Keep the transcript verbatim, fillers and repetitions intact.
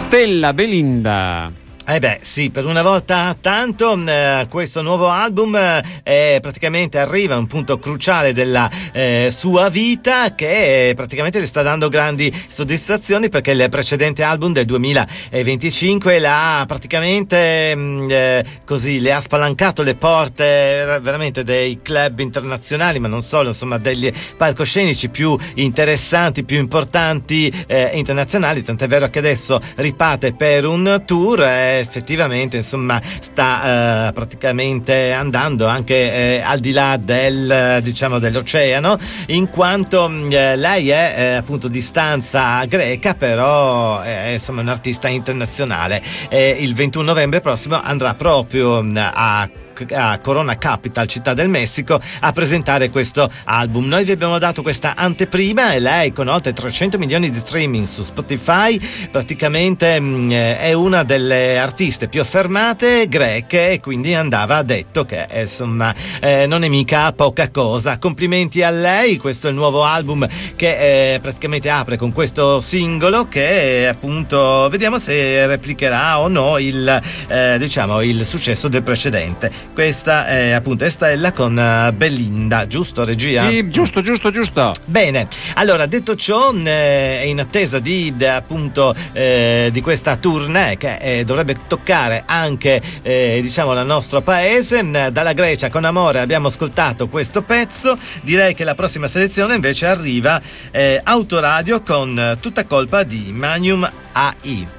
Stella Belinda. Eh beh sì, per una volta tanto eh, questo nuovo album eh, praticamente arriva a un punto cruciale della eh, sua vita, che eh, praticamente le sta dando grandi soddisfazioni, perché il precedente album del duemilaventicinque l'ha praticamente mh, eh, così le ha spalancato le porte veramente dei club internazionali, ma non solo, insomma degli palcoscenici più interessanti, più importanti eh, internazionali, tant'è vero che adesso riparte per un tour eh, effettivamente insomma sta eh, praticamente andando anche eh, al di là del diciamo dell'oceano, in quanto eh, lei è eh, appunto di stanza greca, però è insomma un artista internazionale. E il ventuno novembre prossimo andrà proprio a a Corona Capital, città del Messico, a presentare questo album. Noi vi abbiamo dato questa anteprima e lei, con oltre trecento milioni di streaming su Spotify, praticamente mh, è una delle artiste più affermate greche, e quindi andava detto che eh, insomma eh, non è mica poca cosa. Complimenti a lei. Questo è il nuovo album che eh, praticamente apre con questo singolo che appunto vediamo se replicherà o no il eh, diciamo il successo del precedente. Questa è appunto Estella con uh, Belinda, giusto regia? Sì, giusto, giusto, giusto. Bene, allora detto ciò eh, è in attesa di, di appunto eh, di questa tournée che eh, dovrebbe toccare anche eh, diciamo il nostro paese. Dalla Grecia con Amore abbiamo ascoltato questo pezzo. Direi che la prossima selezione invece arriva eh, Autoradio con Tutta colpa di Magnum A I.